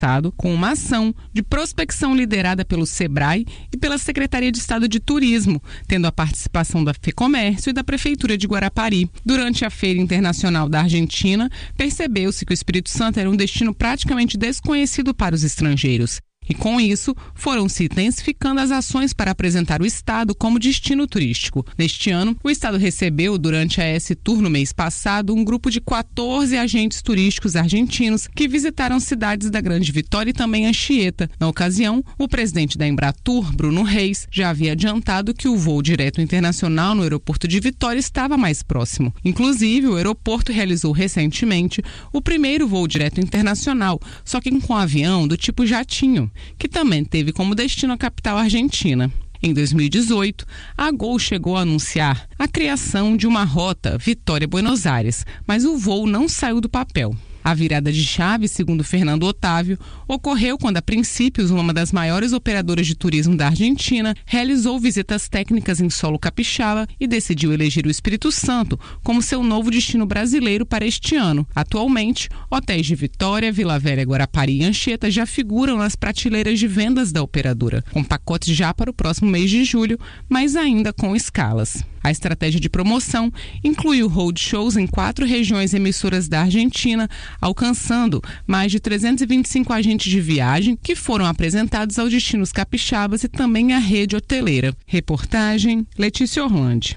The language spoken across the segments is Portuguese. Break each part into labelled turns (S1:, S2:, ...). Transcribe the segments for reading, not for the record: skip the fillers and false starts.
S1: Estado com uma ação de prospecção liderada pelo SEBRAE e pela Secretaria de Estado de Turismo, tendo a participação da FEComércio e da Prefeitura de Guarapari. Durante a Feira Internacional da Argentina, percebeu-se que o Espírito Santo era um destino praticamente desconhecido para os estrangeiros. E com isso, foram se intensificando as ações para apresentar o Estado como destino turístico. Neste ano, o Estado recebeu, durante a S-Tour no mês passado, um grupo de 14 agentes turísticos argentinos que visitaram cidades da Grande Vitória e também Anchieta. Na ocasião, o presidente da Embratur, Bruno Reis, já havia adiantado que o voo direto internacional no aeroporto de Vitória estava mais próximo. Inclusive, o aeroporto realizou recentemente o primeiro voo direto internacional, só que com um avião do tipo jatinho, que também teve como destino a capital argentina. Em 2018, a Gol chegou a anunciar a criação de uma rota Vitória-Buenos Aires, mas o voo não saiu do papel. A virada de chave, segundo Fernando Otávio, ocorreu quando, a princípios, uma das maiores operadoras de turismo da Argentina realizou visitas técnicas em solo capixaba e decidiu eleger o Espírito Santo como seu novo destino brasileiro para este ano. Atualmente, hotéis de Vitória, Vila Velha, Guarapari e Anchieta já figuram nas prateleiras de vendas da operadora, com pacotes já para o próximo mês de julho, mas ainda com escalas. A estratégia de promoção inclui o roadshows em 4 regiões emissoras da Argentina, alcançando mais de 325 agentes de viagem que foram apresentados aos destinos capixabas e também à rede hoteleira. Reportagem Letícia Orlandi.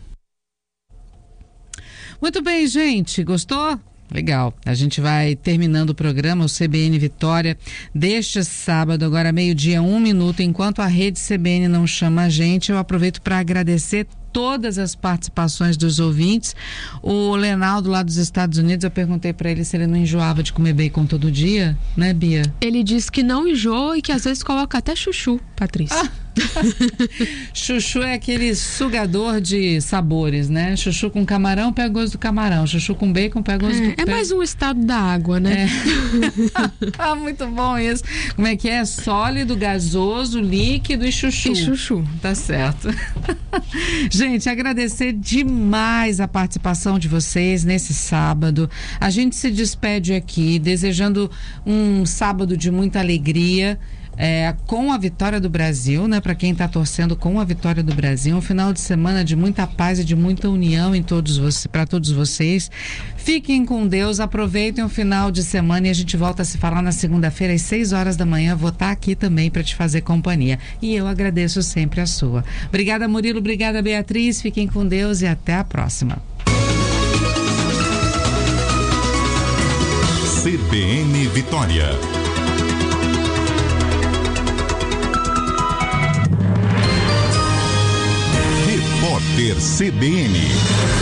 S2: Muito bem, gente. Gostou? Legal. A gente vai terminando o programa, o CBN Vitória, deste sábado, agora 12:01. Enquanto a rede CBN não chama a gente, eu aproveito para agradecer todas as participações dos ouvintes. O Lenaldo, lá dos Estados Unidos, eu perguntei para ele se ele não enjoava de comer bacon todo dia, né, Bia?
S3: Ele disse que não enjoa e que às vezes coloca até chuchu, Patrícia.
S2: Chuchu é aquele sugador de sabores, né? Chuchu com camarão pega gosto do camarão, chuchu com bacon pega gosto do...
S3: É mais um estado da água, né?
S2: Muito bom isso. Como é que é? Sólido, gasoso, líquido e chuchu.
S3: E chuchu.
S2: Tá certo. Gente, agradecer demais a participação de vocês nesse sábado. A gente se despede aqui desejando um sábado de muita alegria, com a vitória do Brasil, né? Para quem está torcendo com a vitória do Brasil, um final de semana de muita paz e de muita união para todos vocês. Fiquem com Deus, aproveitem o final de semana e a gente volta a se falar na segunda-feira às 6h da manhã. Vou estar aqui também para te fazer companhia. E eu agradeço sempre a sua. Obrigada, Murilo, obrigada, Beatriz. Fiquem com Deus e até a próxima.
S4: CBN Vitória. Repórter CBN.